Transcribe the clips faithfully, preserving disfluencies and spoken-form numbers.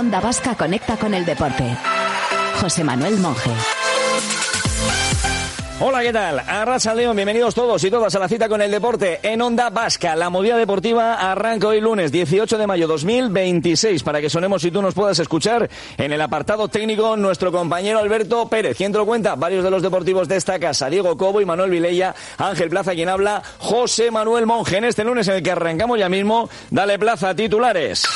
Onda Vasca conecta con el deporte. José Manuel Monje. Hola, ¿qué tal? Arratsaldeon, bienvenidos todos y todas a la cita con el deporte en Onda Vasca. La movida deportiva arranca hoy lunes dieciocho de mayo dos mil veintiséis para que sonemos y tú nos puedas escuchar en el apartado técnico nuestro compañero Alberto Pérez. ¿Quién te lo cuenta? Varios de los deportivos de esta casa, Diego Cobo y Manuel Vilella, Ángel Plaza, quien habla, José Manuel Monje. En este lunes en el que arrancamos ya mismo, dale plaza a titulares.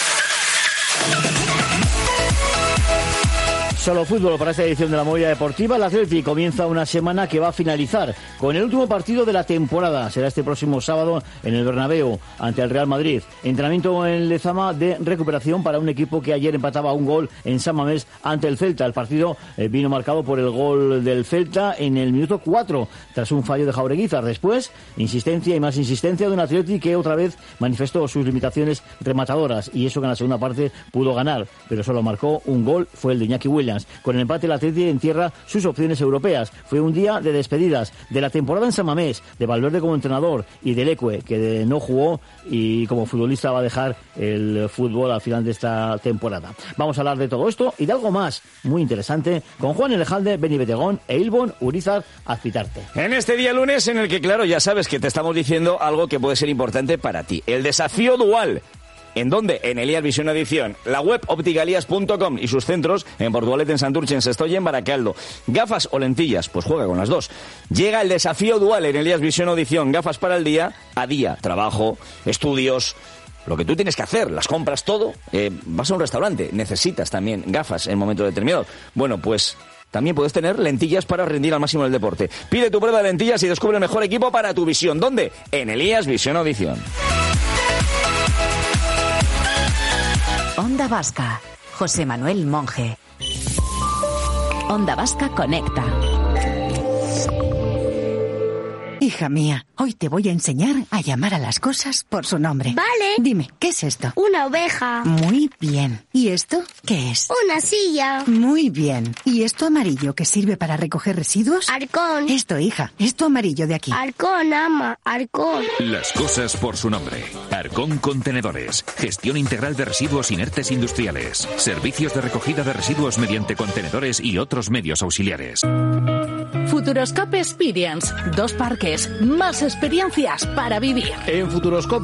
Solo fútbol para esta edición de la movida deportiva. El Athletic comienza una semana que va a finalizar con el último partido de la temporada. Será este próximo sábado en el Bernabéu ante el Real Madrid. Entrenamiento en Lezama de recuperación para un equipo que ayer empataba un gol en San Mamés ante el Celta. El partido eh, vino marcado por el gol del Celta en el minuto cuatro tras un fallo de Jaureguizar. Después, insistencia y más insistencia de un Athletic que otra vez manifestó sus limitaciones rematadoras y eso que en la segunda parte pudo ganar, pero solo marcó un gol, fue el de Iñaki Williams. Con el empate el Athletic entierra sus opciones europeas. Fue un día de despedidas de la temporada en San Mamés, de Valverde como entrenador y de Leque, que no jugó y como futbolista va a dejar el fútbol al final de esta temporada. Vamos a hablar de todo esto y de algo más muy interesante con Juan Elejalde, Beni Betegón e Ilbon Urizar Azpitarte. En este día lunes en el que, claro, ya sabes que te estamos diciendo algo que puede ser importante para ti. El desafío dual. ¿En dónde? En Elías Visión Edición. La web opticalías punto com y sus centros en Portugalete, en Santurce, en Sestoy y en Baracaldo. ¿Gafas o lentillas? Pues juega con las dos. Llega el desafío dual en Elías Visión Edición. Gafas para el día a día. Trabajo, estudios, lo que tú tienes que hacer. Las compras, todo. Eh, vas a un restaurante. Necesitas también gafas en momento determinado. Bueno, pues también puedes tener lentillas para rendir al máximo en el deporte. Pide tu prueba de lentillas y descubre el mejor equipo para tu visión. ¿Dónde? En Elías Visión Edición. Onda Vasca, José Manuel Monje. Onda Vasca conecta. Hija mía, hoy te voy a enseñar a llamar a las cosas por su nombre. Vale. Dime, ¿qué es esto? Una oveja. Muy bien. ¿Y esto qué es? Una silla. Muy bien. ¿Y esto amarillo que sirve para recoger residuos? Arcón. Esto, hija, esto amarillo de aquí. Arcón, ama, Arcón. Las cosas por su nombre. Arcón Contenedores. Gestión integral de residuos inertes industriales. Servicios de recogida de residuos mediante contenedores y otros medios auxiliares. Futuroscope Experience. Dos parques, más experiencias para vivir. En Futuroscope